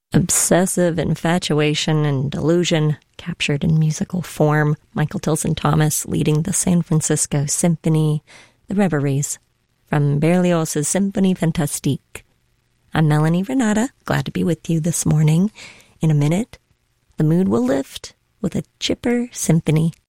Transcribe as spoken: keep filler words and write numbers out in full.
Obsessive infatuation and delusion captured in musical form. Michael Tilson Thomas leading the San Francisco Symphony, the Reveries, from Berlioz's Symphonie Fantastique. I'm Melanie Renata, glad to be with you this morning. In a minute, the mood will lift with a chipper symphony